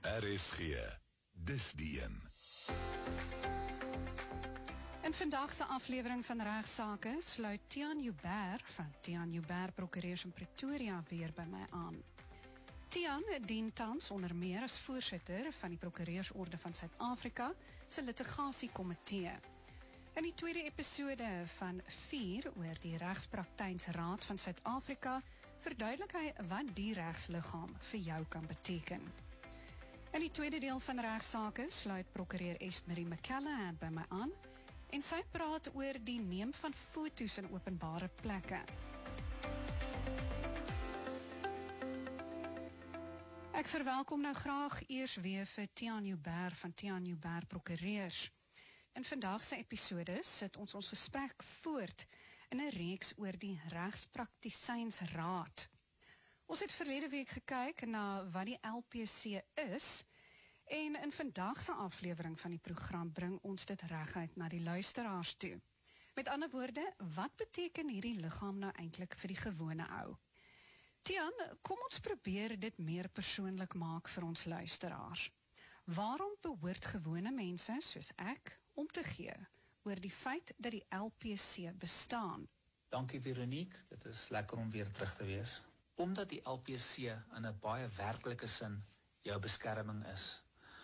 RSG, dis die een. In vandag se aflewering van Regsake sluit Tiaan Joubert van Tiaan Joubert Prokureurs in Pretoria weer by my aan. Tiaan dien tans onder meer as voorsitter van die Prokureursorde van Suid-Afrika se litigasiekomitee. In die tweede episode van 4 oor die Regspraktynsraad van Suid-Afrika verduidelik hy wat die regsliggaam vir jou kan beteken. In die tweede deel van Regsake sluit prokureur Estmarie McCallahan by my aan en sy praat oor die neem van foto's in openbare plekke. Ek verwelkom nou graag eers weer vir Tiaan Joubert van Tiaan Joubert Prokureurs. In vandag se episode sit ons gesprek voort in 'n reeks oor die Regspraktisynsraad. Ons het verlede week gekyk na wat die LPC is en in vandag se aflewering van die program bring ons dit reguit na die luisteraars toe. Met ander woorde, wat beteken hierdie liggaam nou eintlik vir die gewone ou? Tiaan, kom ons probeer dit meer persoonlik maak vir ons luisteraars. Waarom behoort gewone mense soos ek om te gee oor die feit dat die LPC bestaan? Dankie Veronique, dit is lekker om weer terug te wees. Omdat die LPC in 'n baie werklike sin jou beskerming is.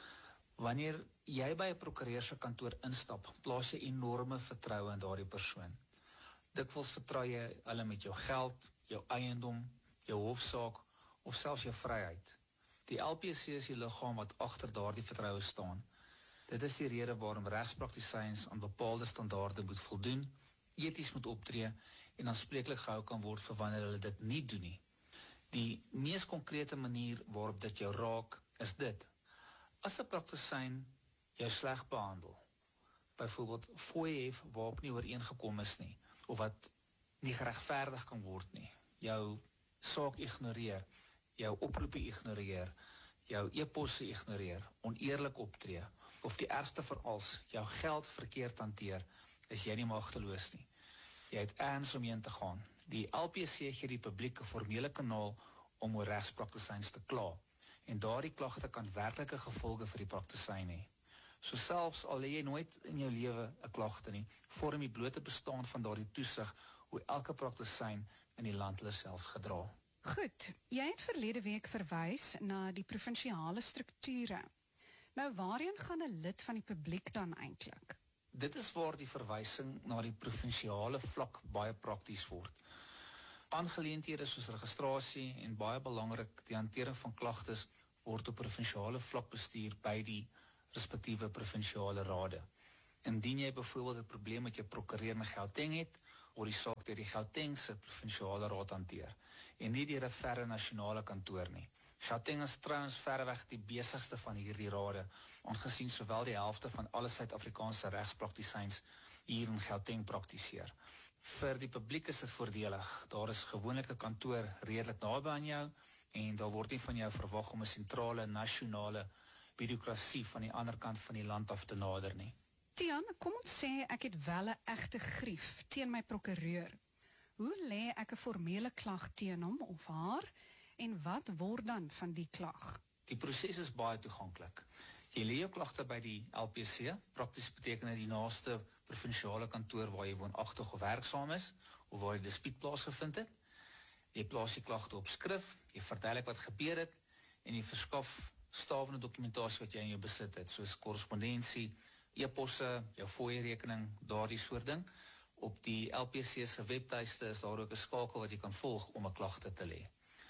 Wanneer jy by 'n prokureur se kantoor instap, plaas jy enorme vertroue in daardie persoon. Dikwels vertrou jy hulle met jou geld, jou eiendom, jou hofsaak of selfs jou vryheid. Die LPC is die liggaam wat agter daardie vertroue staan. Dit is die rede waarom regspraktisyns aan bepaalde standaarde moet voldoen, eties moet optree en aanspreeklik gehou kan word vir wanneer hulle dit nie doen nie. Die mees konkrete manier waarop dit jou raak, is dit. As 'n praktisyn jou sleg behandel, byvoorbeeld fooie hef waarop nie ooreengekom is nie, of wat nie geregverdig kan word nie, jou saak ignoreer, jou oproepe ignoreer, jou e-posse ignoreer, oneerlik optree, of die ergste van alles, jou geld verkeerd hanteer, is jy nie magteloos nie. Jy het erns om heen te gaan. Die LPC gee die publiek 'n formele kanaal om oor regspraktisyns te kla, en daardie klagte kan werklike gevolge vir die praktisyn hê. So selfs al jy nooit in jou lewe 'n klagte nie, vorm die blote bestaan van daardie toesig hoe elke praktisyn in die land hulle self gedra. Goed, jy het verlede week verwys na die provinsiale strukture. Nou waarheen gaan 'n lid van die publiek dan eintlik? Dit is waar die verwysing na die provinsiale vlak baie prakties word. Aangeleenthede soos registrasie en baie belangrik die hantering van klagtes word op provinsiale vlak bestuur by die respektiewe provinsiale rade. Indien jy byvoorbeeld 'n probleem met jou prokureur in Gauteng het, word die saak deur die Gautengse provinsiale raad hanteer en nie deur 'n verre nasionale kantoor nie. Gauteng is trouens verreweg die besigste van hierdie rade, aangesien sowel die helfte van alle Suid-Afrikaanse regspraktisyns hier in Gauteng praktiseer. Vir die publiek is dit voordelig. Daar is gewoonlik 'n kantoor redelik naby aan jou en daar word nie van jou verwag om 'n sentrale nasionale bureaukrasie van die ander kant van die land af te nader nie. Tiaan, kom ons sê ek het wel 'n egte grief teen my prokureur. Hoe lê ek 'n formele klag teen hom of haar en wat word dan van die klag? Die proses is baie toeganklik. Jy lê jou klagte by die LPC, prakties beteken dit die naaste provinsiale kantoor waar jy woonagtig of werksaam is, of waar die dispuut plaasgevind het. Jy plaas die klagte op skrif, jy verduidelik wat gebeur het, en jy verskaf stawende dokumentasie wat jy in jou besit het, soos korrespondensie, e-posse, jou fooie-rekening, daardie soort ding. Op die LPC se webtuiste is daar ook 'n skakel wat jy kan volg om 'n klagte te lê.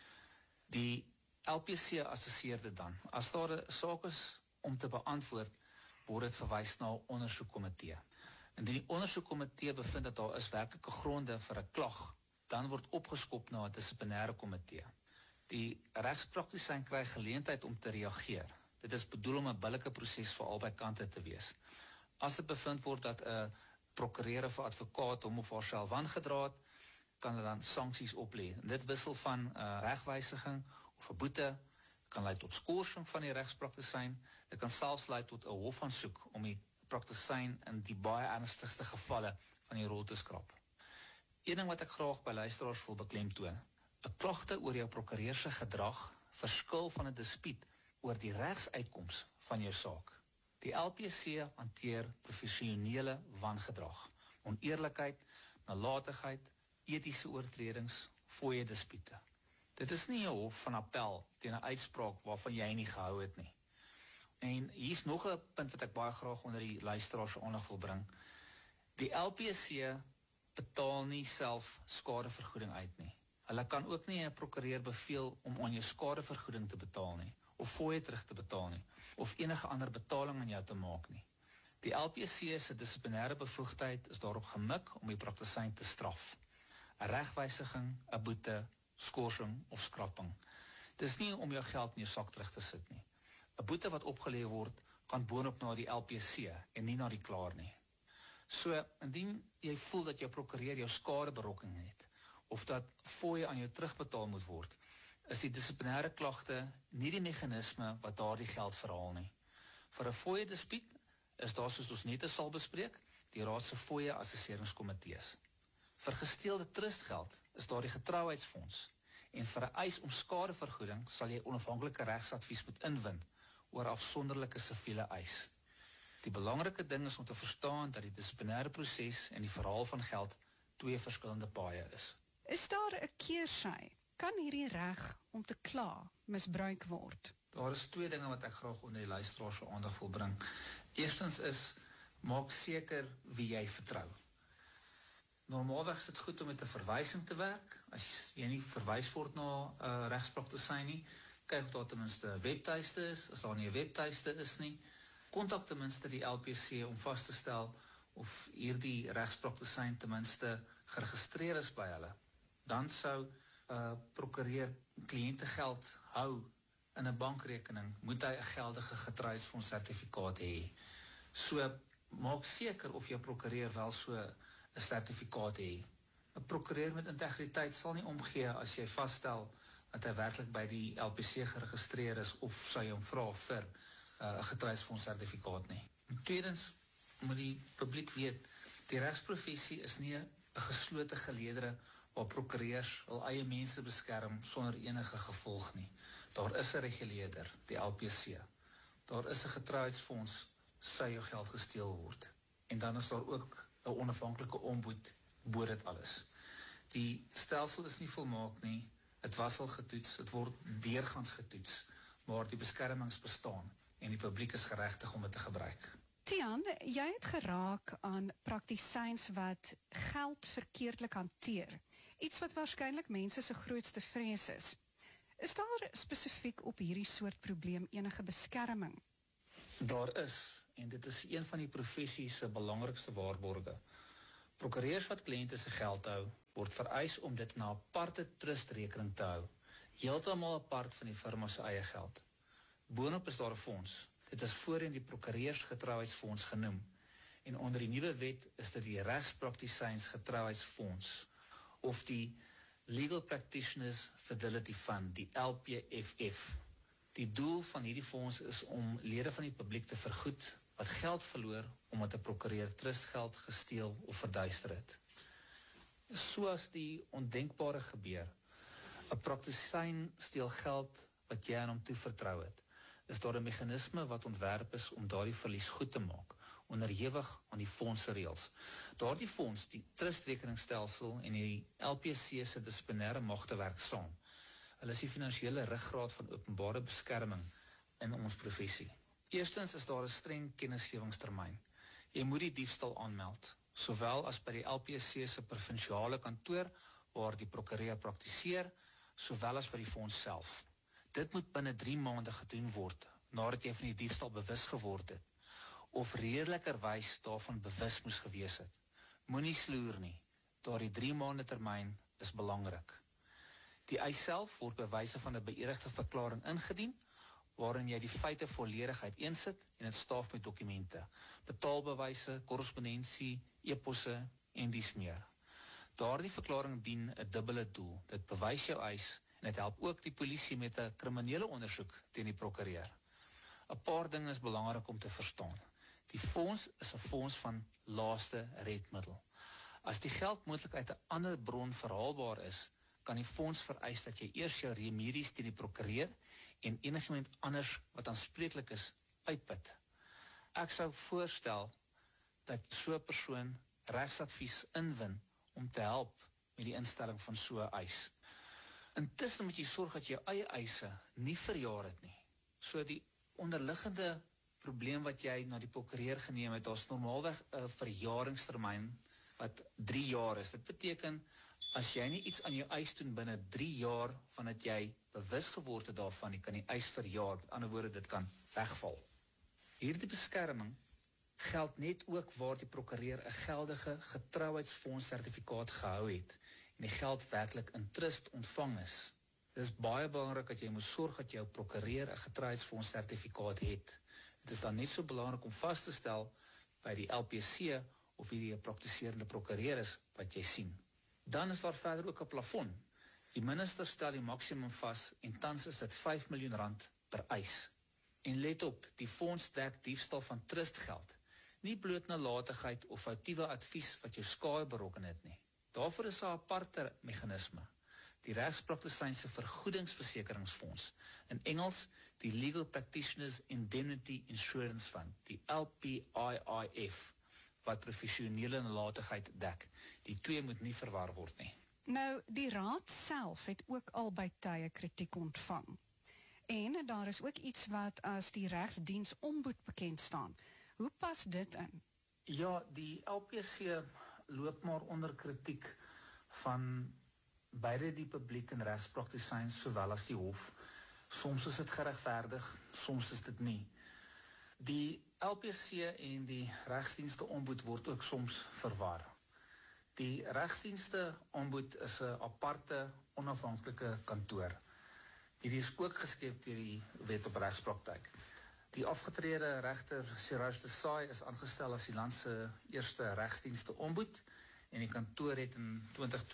Die LPC assesseer dit dan. As daar 'n saak is om te beantwoord, word dit verwys na 'n ondersoekkomitee. Indien die ondersoekkomitee bevind dat daar is werklike gronde vir 'n klag, dan word opgeskop na 'n dissiplinêre komitee. Die regspraktisyn kry geleentheid om te reageer. Dit is bedoel om 'n billike proses vir albei kante te wees. As dit bevind word dat 'n prokureur of advokaat hom of haarself wangedra het, kan hulle dan sanksies oplê. Dit wissel van regwysiging of 'n boete, kan lei tot skorsing van die regspraktisyn. Dit kan selfs lei tot 'n hofaansoek om die praktisyn in die baie ernstigste gevalle van die rol te skrap. Een ding wat ek graag by luisteraars wil beklemtoon: 'n klagte oor jou prokureur se gedrag verskil van 'n dispuut oor die regsuitkoms van jou saak. Die LPC hanteer professionele wangedrag, oneerlikheid, nalatigheid, etiese oortredings, fooie dispute. Dit is nie 'n hof van appel teen 'n uitspraak waarvan jy nie gehou het nie. En hier's nog 'n punt wat ek baie graag onder die luisteraars se aandag wil bring. Die LPC betaal nie self skadevergoeding uit nie. Hulle kan ook nie 'n prokureur beveel om aan jou skadevergoeding te betaal nie, of fooie terug te betaal nie, of enige ander betaling aan jou te maak nie. Die LPC se dissiplinêre bevoegdheid is daarop gemik om die praktisyn te straf. 'n Regwysiging, 'n boete, skorsing of skrapping. Dis nie om jou geld in jou sak terug te sit nie. 'n Boete wat opgelê word, gaan boonop na die LPC en nie na die klaar nie. So, indien jy voel dat jou prokureur jou skadeberokking het, of dat fooie aan jou terugbetaal moet word, is die dissiplinêre klagte nie die meganisme wat daardie geld verhaal nie. Vir 'n fooie dispuut is daar, soos ons net sal bespreek, die raad se fooie assesseringskomitees. Vir gesteelde trustgeld is daar die getrouheidsfonds, en vir 'n eis om skadevergoeding sal jy onafhanklike regsadvies moet inwin oor afsonderlike siviele eis. Die belangrike ding is om te verstaan dat die dissiplinêre proses en die verhaal van geld twee verskillende paaie is. Is daar 'n keersy? Kan hierdie reg om te kla misbruik word? Daar is twee dinge wat ek graag onder die luisteraars se aandag wil bring. Eerstens is, maak seker wie jy vertrou. Normaalweg is dit goed om met 'n verwysing te werk. As jy nie verwys word na 'n regspraktisyn nie, kyk of daar ten minste 'n webtuiste is. As daar nie 'n webtuiste is nie, kontak ten minste die LPC om vas te stel of hierdie regspraktisyn ten minste geregistreer is by hulle. Dan sou prokureur kliëntegeld hou in 'n bankrekening, moet hy 'n geldige getrouheidsfonds sertifikaat hê. So, maak seker of jou prokureur wel so 'n sertifikaat hê. 'n Prokureur met integriteit sal nie omgee as jy vasstel dat hy werklik by die LPC geregistreer is, of sou jy hom vra vir 'n getrouheidsfonds sertifikaat nie. En tweedens moet die publiek weet, die regsprofessie is nie 'n geslote geleedere waar prokureurs hul eie mense beskerm sonder enige gevolg nie. Daar is 'n reguleerder, die LPC. Daar is 'n getrouheidsfonds, sy jou geld gesteel word. En dan is daar ook 'n onafhanklike ombud bo dit alles. Die stelsel is nie volmaak nie, dit was al getoets, dit word deurgangs getoets, maar die beskermings bestaan en die publiek is geregtig om dit te gebruik. Tiaan, jy het geraak aan praktisyns wat geld verkeerdelik hanteer. Iets wat waarskynlik mense se grootste vrees is. Is daar spesifiek op hierdie soort probleem enige beskerming? Daar is, en dit is een van die professie se belangrikste waarborge. Prokureurs wat kliënte se geld hou, word vereis om dit na 'n aparte trustrekening te hou, heeltemal apart van die firma se eie geld. Boonop is daar 'n fonds. Dit is voorheen die prokureursgetrouheidsfonds genoem, en onder die nuwe wet is dit die regspraktisyns getrouheidsfonds, of die Legal Practitioners Fidelity Fund, die LPFF. Die doel van hierdie fonds is om lede van die publiek te vergoed wat geld verloor omdat 'n prokureur trustgeld gesteel of verduister het. Soos die ondenkbare gebeur, 'n praktisyn steel geld wat jy aan hom toevertrou het, is daar 'n meganisme wat ontwerp is om daardie verlies goed te maak, onderhewig aan die fonds se reëls. Daardie fonds, die trustrekeningsstelsel en die LPC se dissiplinêre magte werk saam. Hulle is die finansiële ruggraat van openbare beskerming in ons professie. Eerstens is daar 'n streng kennisgewingstermyn. Jy moet die diefstal aanmeld, sowel as by die LPC se provinsiale kantoor waar die prokureur praktiseer, sowel as by die fonds self. Dit moet binne 3 maande gedoen word, nadat jy van die diefstal bewus geword het, of redelikerwys daarvan bewus moes gewees het. Moenie sloer nie, daardie 3 maande termyn is belangrik. Die eis self word by wyse van 'n beëdigde verklaring ingedien, waarin jy die feite volledig uiteensit en dit staaf met dokumente, betaalbewyse, korrespondensie, e-posse en dies meer. Daardie verklaring dien 'n dubbele doel. Dit bewys jou eis en dit help ook die polisie met 'n kriminele ondersoek teen die prokureur. 'n Paar dinge is belangrik om te verstaan. Die fonds is 'n fonds van laaste redmiddel. As die geld moontlik uit 'n ander bron verhaalbaar is, kan die fonds vereis dat jy eers jou remedies teen die prokureur en enigiemand anders wat aanspreeklik is, uitput. Ek sou voorstel dat so 'n persoon regsadvies inwin om te help met die instelling van so 'n eis. Intussen moet jy sorg dat jou eie eise nie verjaar het nie. So die onderliggende probleem wat jy na die prokureur geneem het, daar's normaalweg 'n verjaringstermyn wat 3 jaar is. Dit beteken, as jy nie iets aan jou eis doen binne 3 jaar vandat jy bewus geword het daarvan, jy kan die eis verjaar. Met ander woorde, dit kan wegval. Hierdie beskerming geld net ook waar die prokureur 'n geldige getrouheidsfondssertifikaat gehou het en die geld werklik in trust ontvang is. Dit is baie belangrik dat jy moet sorg dat jou prokureur 'n getrouheidsfondssertifikaat het. Dit is dan net so belangrik om vas te stel by die LPC of hierdie 'n praktiserende prokureur is wat jy sien. Dan is daar verder ook 'n plafon. Die minister stel die maksimum vas en tans is dit R5 miljoen per eis. En let op, die fonds dek diefstal van trustgeld, nie bloot nalatigheid of foutiewe advies wat jou skade berokken het nie. Daarvoor is 'n aparte meganisme, die Regspraktisyn se Vergoedingsversekeringsfonds, in Engels die Legal Practitioners Indemnity Insurance Fund, die LPIIF, wat professionele nalatigheid dek. Die twee moet nie verwar word nie. Nou, die raad self het ook al by tye kritiek ontvang. En daar is ook iets wat as die regsdiens ombud bekend staan. Hoe pas dit in? Ja, die LPC loop maar onder kritiek van beide die publiek en regspraktisyns sowel as die hof. Soms is dit geregverdig, soms is dit nie. Die LPC en die regsdienste ombud word ook soms verwar. Die regsdienste ombud is 'n aparte, onafhanklike kantoor. Hierdie is ook geskep deur die Wet op Regspraktyk. Die afgetrede regter Siraj Desai is aangestel as die land se eerste regsdienste ombud en die kantoor het in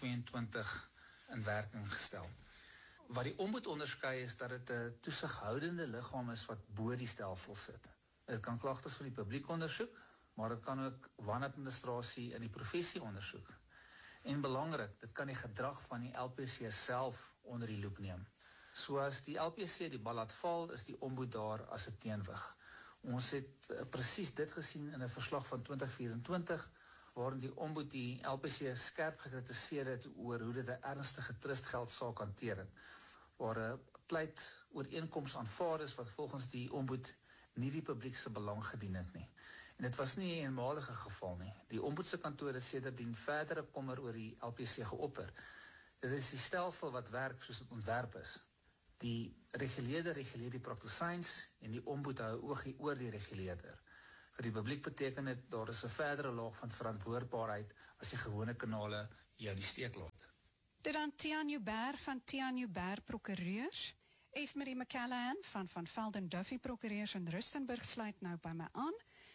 2022 in werking gestel. Wat die ombud onderskei is dat dit 'n toesighoudende liggaam is wat bo die stelsel sit. Dit kan klagtes van die publiek ondersoek, maar dit kan ook wanadministrasie in die professie ondersoek. En belangrik, dit kan die gedrag van die LPC self onder die loep neem. So as die LPC die bal laat val, is die ombud daar as 'n teenwig. Ons het presies dit gesien in 'n verslag van 2024, waarin die ombud die LPC skerp gekritiseer het oor hoe dit 'n ernstige trustgeldsaak hanteer het, waar 'n pleit ooreenkoms aanvaar is wat volgens die ombud nie die publiek se belang gedien het nie. En dit was nie 'n eenmalige geval nie. Die ombud se kantoor het sedertdien verdere kommer oor die LPC geopper. Dit is die stelsel wat werk soos dit ontwerp is. Die reguleerder reguleer die praktisyns en die ombud hou oogie oor die reguleerder. Vir die publiek beteken dit daar is 'n verdere laag van verantwoordbaarheid as die gewone kanale jou die steek laat. Dit dan Tiaan Joubert van Tiaan Joubert Prokureurs. Esmerie McCallahan van Velden Duffy Prokureurs in Rustenburg sluit nou by my aan.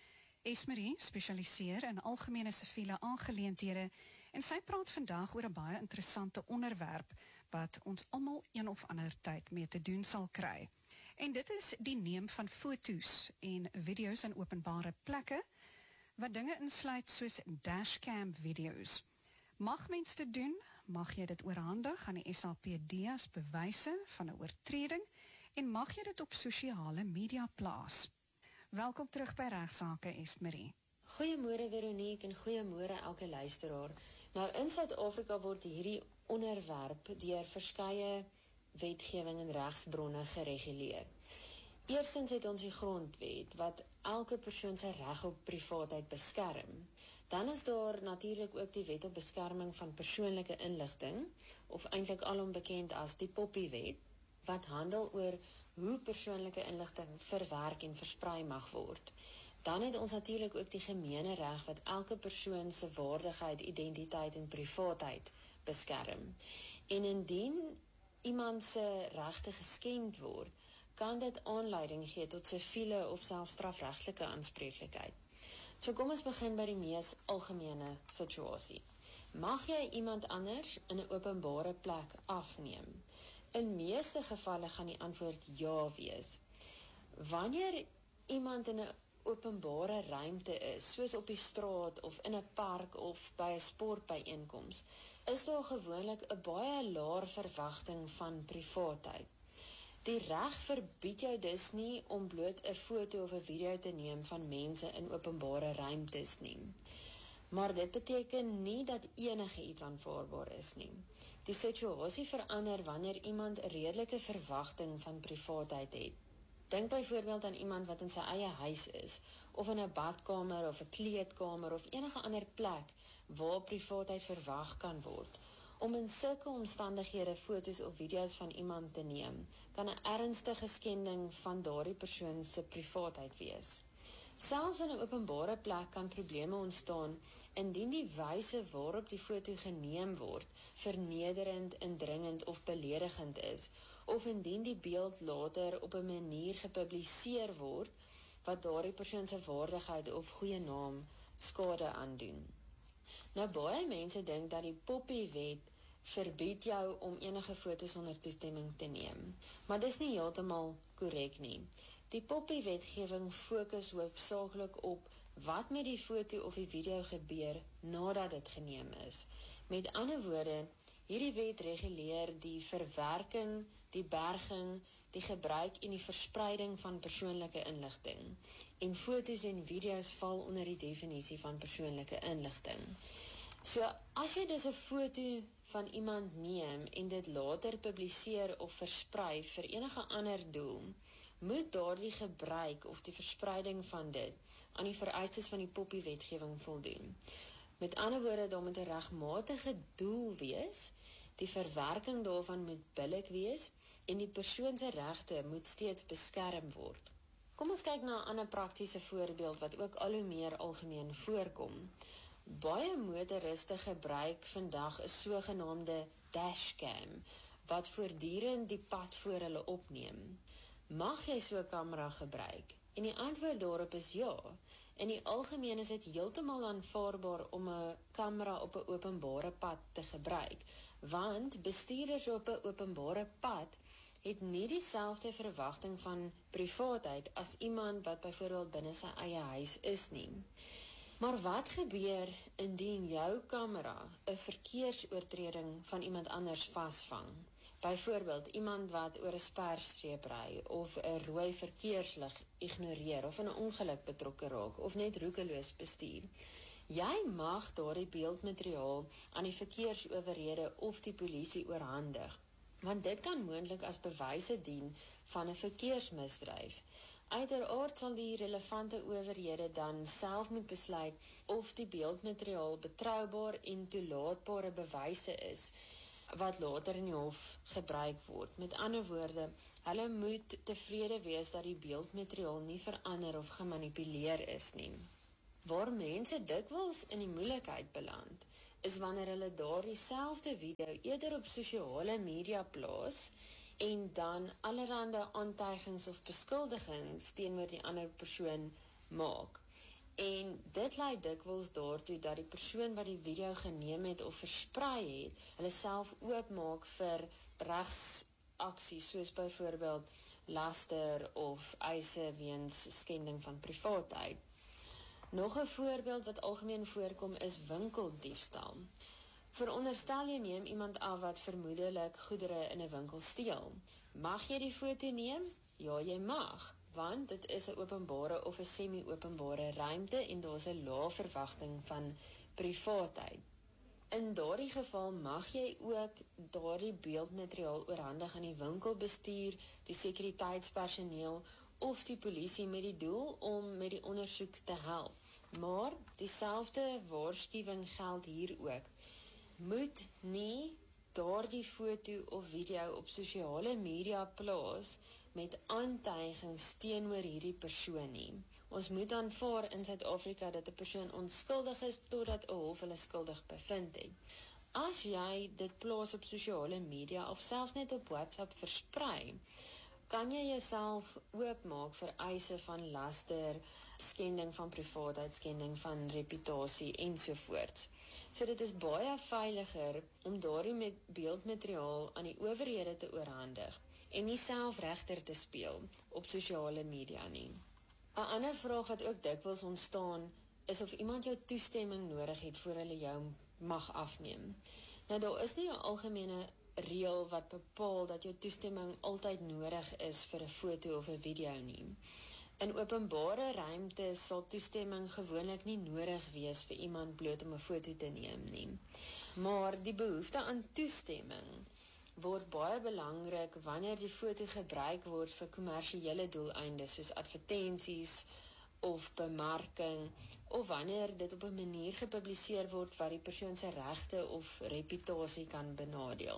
Esmerie spesialiseer in algemene siviele aangeleenthede en sy praat vandag oor 'n baie interessante onderwerp wat ons almal een of ander tyd mee te doen sal kry. En dit is die neem van foto's en video's in openbare plekke wat dinge insluit soos dashcam video's. Mag mens dit doen? Mag jy dit oorhandig aan die SAPD as bewyse van 'n oortreding en mag jy dit op sosiale media plaas? Welkom terug by Regsake, Esmerie. Goeiemôre Veronique en goeiemôre elke luisteraar. Nou in Suid-Afrika word hierdie onderwerp deur verskeie wetgewing en regsbronne gereguleer. Eerstens het ons die grondwet wat elke persoon se reg op privaatheid beskerm. Dan is daar natuurlik ook die wet op beskerming van persoonlike inligting, of eintlik alom bekend as die Poppiewet, wat handel oor hoe persoonlike inligting verwerk en versprei mag word. Dan het ons natuurlik ook die gemene reg wat elke persoon se waardigheid, identiteit en privaatheid beskerm. En indien iemand se regte geskend word, kan dit aanleiding gee tot siviele of selfs strafregtelike aanspreeklikheid. So kom ons begin by die mees algemene situasie. Mag jy iemand anders in 'n openbare plek afneem? In meeste gevalle gaan die antwoord ja wees. Wanneer iemand in 'n openbare ruimte is, soos op die straat of in 'n park of by 'n sportbyeenkoms, is daar gewoonlik 'n baie laer verwagting van privaatheid. Die reg verbied jou dus nie om bloot 'n foto of 'n video te neem van mense in openbare ruimtes nie. Maar dit beteken nie dat enige iets aanvaarbaar is nie. Die situasie verander wanneer iemand 'n redelike verwagting van privaatheid het. Dink byvoorbeeld aan iemand wat in sy eie huis is, of in 'n badkamer of 'n kleedkamer of enige ander plek waar privaatheid verwag kan word. Om in sulke omstandighede foto's of video's van iemand te neem, kan 'n ernstige skending van daardie persoon se privaatheid wees. Selfs in 'n openbare plek kan probleme ontstaan indien die wyse waarop die foto geneem word vernederend, indringend of beledigend is, of indien die beeld later op 'n manier gepubliseer word wat daardie persoon se waardigheid of goeie naam skade aandoen. Nou baie mense dink dat die Poppy-wet verbied jou om enige foto's sonder toestemming te neem, maar dis nie heeltemal korrek nie. Die Poppy-wetgewing fokus hoofsaaklik op wat met die foto of die video gebeur nadat dit geneem is. Met ander woorde, hierdie wet reguleer die verwerking, die berging, die gebruik en die verspreiding van persoonlike inligting. En foto's en video's val onder die definisie van persoonlike inligting. So, as jy dus 'n foto van iemand neem en dit later publiseer of versprei vir enige ander doel, moet daardie gebruik of die verspreiding van dit aan die vereistes van die Poppy-wetgewing voldoen. Met ander woorde, daar moet 'n regmatige doel wees, die verwerking daarvan moet billik wees en die persoon se regte moet steeds beskerm word. Kom ons kyk na 'n ander praktiese voorbeeld wat ook al hoe meer algemeen voorkom. Baie motoriste gebruik vandag 'n sogenaamde dashcam wat voortdurend die pad voor hulle opneem. Mag jy so 'n kamera gebruik? En die antwoord daarop is ja. In die algemeen is dit heeltemal aanvaarbaar om 'n kamera op 'n openbare pad te gebruik, want bestuurders op 'n openbare pad het nie dieselfde verwagting van privaatheid as iemand wat byvoorbeeld binne sy eie huis is nie. Maar wat gebeur indien jou kamera 'n verkeersoortreding van iemand anders vasvang? Byvoorbeeld iemand wat oor 'n sperstreep ry of 'n rooi verkeerslig ignoreer of in 'n ongeluk betrokke raak of net roekeloos bestuur. Jy mag daardie beeldmateriaal aan die verkeersowerhede of die polisie oorhandig, want dit kan moontlik as bewyse dien van 'n verkeersmisdryf. Uiteraard sal die relevante owerhede dan self moet besluit of die beeldmateriaal betroubaar en toelaatbare bewyse is wat later in die hof gebruik word. Met ander woorde, hulle moet tevrede wees dat die beeldmateriaal nie verander of gemanipuleer is nie. Waar mense dikwels in die moeilikheid beland, is wanneer hulle daardie selfde video eerder op sosiale media plaas en dan allerhande aantuigings of beskuldigings teenoor die ander persoon maak. En dit lei dikwels daartoe dat die persoon wat die video geneem het of versprei het, hulle self oopmaak vir regsaksies, soos byvoorbeeld laster of eise weens skending van privaatheid. Nog 'n voorbeeld wat algemeen voorkom is winkeldiefstal. Veronderstel jy neem iemand af wat vermoedelik goedere in 'n winkel steel. Mag jy die foto neem? Ja, jy mag, want dit is 'n openbare of 'n semi-openbare ruimte en daar's 'n lae verwagting van privaatheid. In daardie geval mag jy ook daardie beeldmateriaal oorhandig aan die winkelbestuur, die sekuriteitspersoneel of die polisie met die doel om met die ondersoek te help. Maar dieselfde waarskuwing geld hier ook. Moet nie daardie foto of video op sosiale media plaas met aantuigings teenoor hierdie persoon nie. Ons moet aanvaar in Suid-Afrika dat 'n persoon onskuldig is totdat 'n hof hulle skuldig bevind het. As jy dit plaas op sosiale media of selfs net op WhatsApp versprei, kan jy jouself oopmaak vir eise van laster, skending van privaatheid, skending van reputasie ensovoorts. So dit is baie veiliger om daardie beeldmateriaal aan die owerhede te oorhandig en nie self regter te speel op sosiale media nie. 'n Ander vraag wat ook dikwels ontstaan is of iemand jou toestemming nodig het voor hulle jou mag afneem. Nou daar is nie 'n algemene reël wat bepaal dat jou toestemming altyd nodig is vir 'n foto of 'n video nie. In openbare ruimtes sal toestemming gewoonlik nie nodig wees vir iemand bloot om 'n foto te neem nie. Maar die behoefte aan toestemming word baie belangrik wanneer die foto gebruik word vir kommersiële doeleindes soos advertensies of bemarking, of wanneer dit op 'n manier gepubliseer word wat die persoon se regte of reputasie kan benadeel.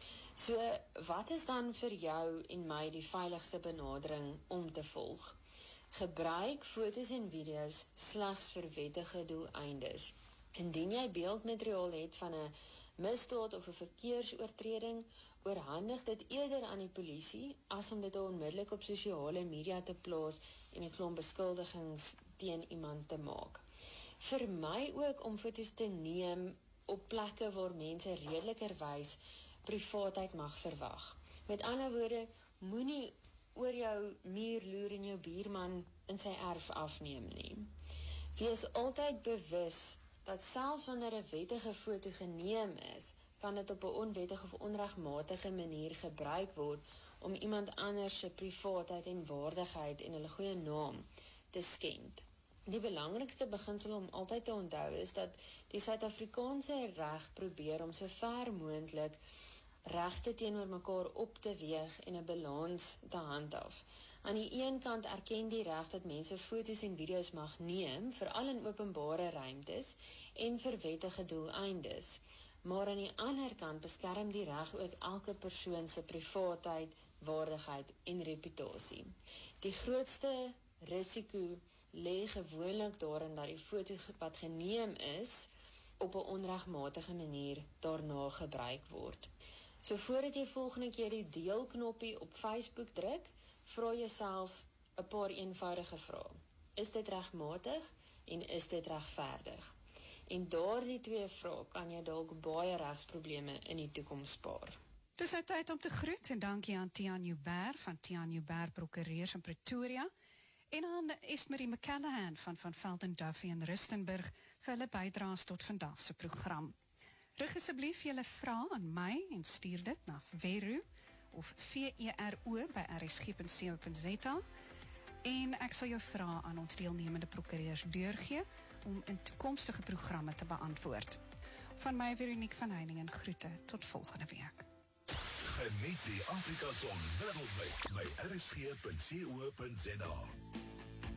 So, wat is dan vir jou en my die veiligste benadering om te volg? Gebruik foto's en video's slegs vir wettige doeleindes. Indien jy beeldmateriaal het van 'n misdaad of 'n verkeersoortreding, oorhandig dit eerder aan die polisie as om dit onmiddellik op sosiale media te plaas en 'n klomp beskuldigings teen iemand te maak. Vermy ook om foto's te neem op plekke waar mense redelikerwys privaatheid mag verwag. Met ander woorde, moenie oor jou muur loer en jou buurman in sy erf afneem nie. Wees altyd bewus dat selfs wanneer 'n wettige foto geneem is, kan dit op 'n onwettige of onregmatige manier gebruik word om iemand anders se privaatheid en waardigheid en hulle goeie naam te skend. Die belangrikste beginsel om altyd te onthou is dat die Suid-Afrikaanse reg probeer om so ver moontlik regte teenoor mekaar op te weeg en 'n balans te handhaaf. Aan die een kant erken die reg dat mense foto's en video's mag neem, veral in openbare ruimtes en vir wettige doeleindes. Maar aan die ander kant beskerm die reg ook elke persoon se privaatheid, waardigheid en reputasie. Die grootste risiko lê gewoonlik daarin dat die foto wat geneem is op 'n onregmatige manier daarna gebruik word. So voordat jy volgende keer die deelknoppie op Facebook druk, vra jouself 'n paar eenvoudige vrae. Is dit regmatig en is dit regverdig? En daardie twee vrae kan jy dalk baie regsprobleme in die toekoms spaar. Dis nou tyd om te groet en dankie aan Tiaan Joubert van Tiaan Joubert Prokureurs in Pretoria en aan Esmerie McCallahan van Velden Duffy in Rustenburg vir hulle bydraes tot vandag se program. Rig asseblief julle vrae aan my en stuur dit na Veru of vero@rsg.co.za en ek sal jou vrae aan ons deelnemende prokureurs deurgee om in toekomstige programme te beantwoord. Van my Veronique van Heiningen groete tot volgende week. Geniet die Afrika Son wêreldwyd by rsg.co.za.